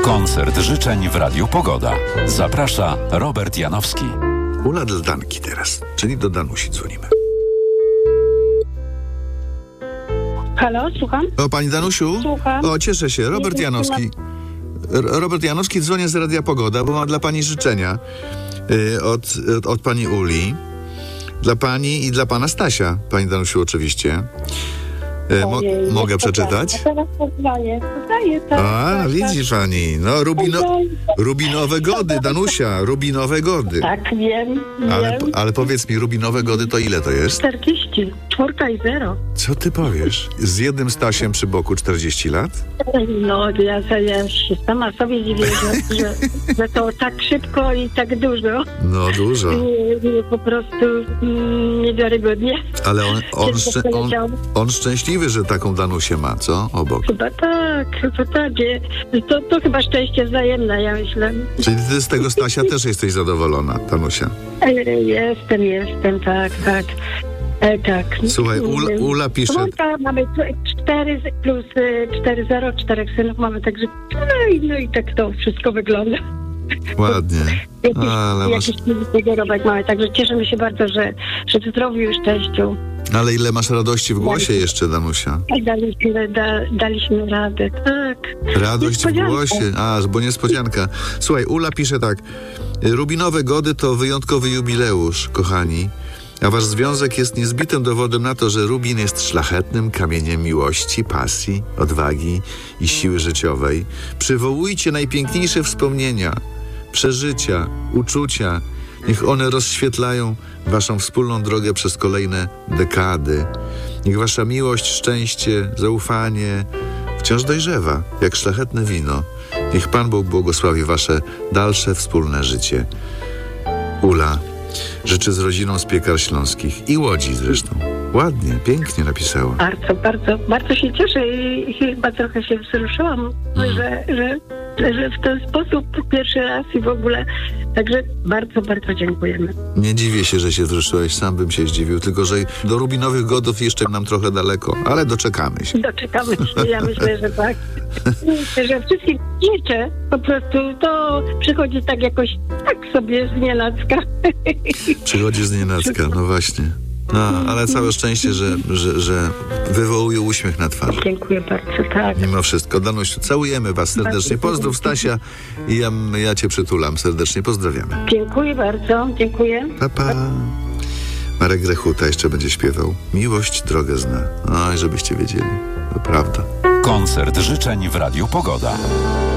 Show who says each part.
Speaker 1: Koncert życzeń w Radiu Pogoda. Zaprasza Robert Janowski.
Speaker 2: Ula dla Danki teraz, czyli do Danusi dzwonimy.
Speaker 3: Halo, słucham?
Speaker 2: O, pani Danusiu?
Speaker 3: Słucham.
Speaker 2: O, cieszę się. Robert Janowski. Robert Janowski, dzwonię z Radia Pogoda, bo mam dla pani życzenia od pani Uli. Dla pani i dla pana Stasia. Pani Danusiu, oczywiście. Mogę przeczytać?
Speaker 3: Teraz poznaję, tak.
Speaker 2: A, widzisz pani. No, rubinowe gody, Danusia, rubinowe gody.
Speaker 3: Tak, wiem.
Speaker 2: Ale powiedz mi, rubinowe gody to ile to jest?
Speaker 3: 40, 4 i 0.
Speaker 2: Co ty powiesz? Z jednym Stasiem przy boku 40 lat?
Speaker 3: No, ja się sama sobie dziwię, że to tak szybko i tak dużo.
Speaker 2: No, dużo.
Speaker 3: Po prostu niewiarygodnie.
Speaker 2: Ale on szczęśliwy, że taką Danusię ma, co? Obok.
Speaker 3: Chyba tak. To chyba szczęście wzajemne, ja myślę.
Speaker 2: Czyli ty z tego Stasia też jesteś zadowolona, Danusia?
Speaker 3: Jestem, tak. Tak.
Speaker 2: Słuchaj, Ula pisze...
Speaker 3: Mamy 4 plus 4-0, 4 synów mamy, także no i tak to wszystko wygląda.
Speaker 2: Ładnie.
Speaker 3: Jakiś robek mamy, także cieszymy się bardzo, że w zdrowiu i szczęściu.
Speaker 2: Ale ile masz radości w głosie jeszcze, Danusia?
Speaker 3: Daliśmy radę, tak.
Speaker 2: Radość w głosie, bo niespodzianka. Słuchaj, Ula pisze tak. Rubinowe gody to wyjątkowy jubileusz, kochani. A wasz związek jest niezbitym dowodem na to, że rubin jest szlachetnym kamieniem miłości, pasji, odwagi i siły życiowej. Przywołujcie najpiękniejsze wspomnienia, przeżycia, uczucia. Niech one rozświetlają waszą wspólną drogę przez kolejne dekady. Niech wasza miłość, szczęście, zaufanie wciąż dojrzewa, jak szlachetne wino. Niech Pan Bóg błogosławi wasze dalsze wspólne życie. Ula życzy z rodziną z Piekar Śląskich i Łodzi zresztą. Ładnie, pięknie napisała.
Speaker 3: Bardzo się cieszę i chyba trochę się wzruszyłam, że w ten sposób pierwszy raz i w ogóle. Także bardzo dziękujemy.
Speaker 2: Nie dziwię się, że się wzruszyłeś, sam bym się zdziwił, tylko że do rubinowych godów jeszcze nam trochę daleko, ale doczekamy się.
Speaker 3: Ja myślę, że tak. Myślę, że wszystkim życzę, po prostu to przychodzi tak jakoś, tak sobie z nienacka.
Speaker 2: Przychodzi z nienacka, no właśnie. No, ale całe szczęście, że wywołuje uśmiech na twarzy.
Speaker 3: Dziękuję bardzo, tak.
Speaker 2: Mimo wszystko. Danusiu, całujemy was serdecznie. Pozdrów Stasia i ja cię przytulam serdecznie. Pozdrawiamy.
Speaker 3: Dziękuję bardzo, dziękuję.
Speaker 2: Pa, pa. Marek Grechuta jeszcze będzie śpiewał. Miłość drogę zna. No i żebyście wiedzieli. To prawda.
Speaker 1: Koncert życzeń w Radiu Pogoda.